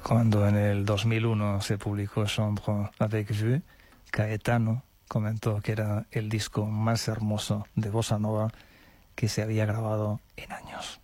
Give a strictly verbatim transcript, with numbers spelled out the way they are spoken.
Cuando en el dos mil uno se publicó Chambre avec Vue, Caetano comentó que era el disco más hermoso de bossa nova que se había grabado en años.